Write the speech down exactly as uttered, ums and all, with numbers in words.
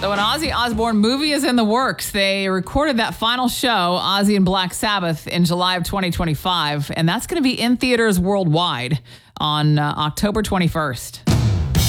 So an Ozzy Osbourne movie is in the works. They recorded that final show, Ozzy and Black Sabbath, in July of twenty twenty-five, and that's going to be in theaters worldwide on uh, October twenty-first.